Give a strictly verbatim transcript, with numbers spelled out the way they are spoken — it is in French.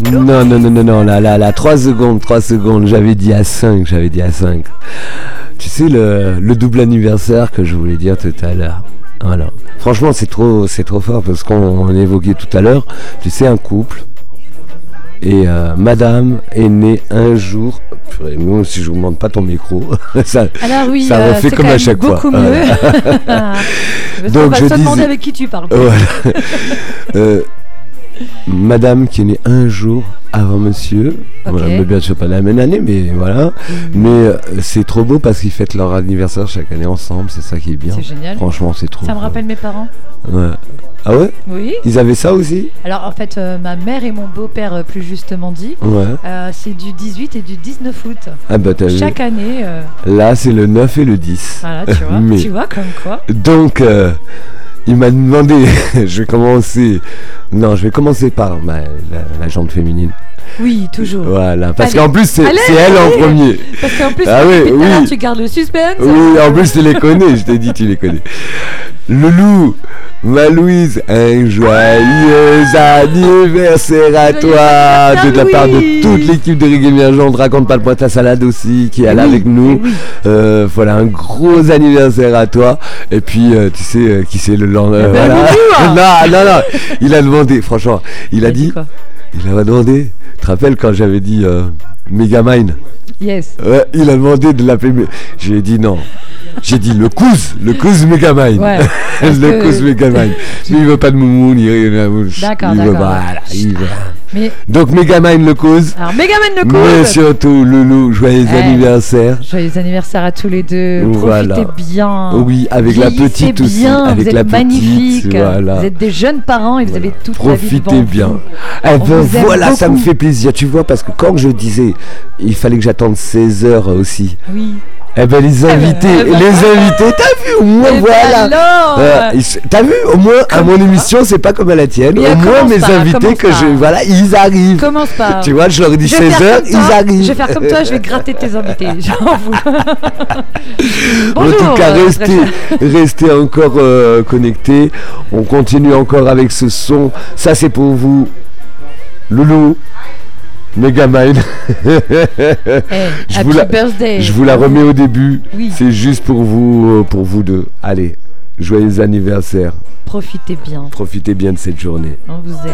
Non, non, non, non, non, là, là, là, trois secondes, trois secondes, j'avais dit à cinq, j'avais dit à cinq. Tu sais, le, le double anniversaire que je voulais dire tout à l'heure. Voilà. Franchement, c'est trop, c'est trop fort parce qu'on on évoquait tout à l'heure, tu sais, un couple. Et euh, madame est née un jour. Purée, moi, si je vous demande pas ton micro, ça, Alors oui, ça euh, refait c'est comme quand à même chaque beaucoup fois. mieux. Voilà. Parce Donc, qu'on va je se demander disais- avec qui tu parles. Voilà. Euh, madame qui est née un jour avant monsieur. Ok. Voilà, mais bien sûr pas la même année, mais voilà. Mais euh, c'est trop beau parce qu'ils fêtent leur anniversaire chaque année ensemble, c'est ça qui est bien. C'est génial. Franchement, c'est trop. Ça me fort. rappelle mes parents. Ouais. Ah ouais? Oui. Ils avaient ça aussi? Alors en fait, euh, ma mère et mon beau-père, euh, plus justement dit, Ouais. euh, c'est du dix-huit et du dix-neuf août. Ah bah t'as vu. Chaque année. euh, Là, c'est le neuf et le dix. Voilà, tu vois. Mais- Tu vois, comme quoi. Donc, euh, il m'a demandé, je vais commencer, non, je vais commencer par ma, la, la jante féminine. Oui, toujours. Voilà, parce Allez. qu'en plus, c'est Allez, c'est elle en allez. premier. Parce qu'en plus, Ah depuis oui, tout à l'heure, oui. tu gardes le suspense. Oui, en plus, tu les connais, je t'ai dit, tu les connais. Loulou, ma Louise, un joyeux anniversaire à toi, anniversaire, de la part de Louise. toute l'équipe de Reggae Émergente. Raconte pas le pointe à salade aussi, qui est là Oui, avec nous. oui. Euh, voilà, un gros anniversaire à toi. Et puis, euh, tu sais, euh, qui c'est le lendemain. Eh ben, voilà. bonjour. non, non, non, il a demandé, franchement, il a T'as dit dit, quoi? il a demandé, tu te rappelles quand j'avais dit euh, Megamind? Yes. Ouais, il a demandé de l'appeler. mais J'ai dit non. J'ai dit le cousin, le cousin Megamind. Ouais, parce le que- cousin Megamind. Mais il veut pas de moumoun, il, il, D'accord, il veut d'accord. voilà, il veut. Mais Donc Megamind le cousin. alors, Megaman le Mais couple. surtout Loulou, joyeux Ouais. anniversaire. Joyeux anniversaire à tous les deux. Voilà. Profitez bien. Oui, avec la Vieillissez petite aussi. bien. Avec vous êtes la magnifiques. petite, voilà. Vous êtes des jeunes parents et vous avez toute la vie devant Profitez vous. bien. Eh On ben vous aime voilà, ça me beaucoup. fait plaisir, tu vois, parce que quand je disais, il fallait que j'attende seize heures aussi. Oui. Eh ben les invités, eh ben- les invités, t'as vu au moins Eh ben voilà. alors Euh, ils- t'as vu au moins à Comme mon ça. émission c'est pas comme à la tienne. Mais Au moins commence mes pas, invités commence que pas. je voilà ils arrivent. Commence pas. Tu vois je leur dis Je vais seize faire heures comme ils toi, arrivent. Je vais faire comme toi, je vais gratter tes invités. J'en vous. En Bonjour. tout cas euh, restez Rachel. restez encore euh, connectés. On continue encore avec ce son. Ça c'est pour vous, Loulou. Megamind. Eh, Je happy vous la- birthday. Je vous la remets au début. Oui. C'est juste pour vous, euh, pour vous deux. Allez, joyeux anniversaire. Profitez bien. Profitez bien de cette journée. On vous aime.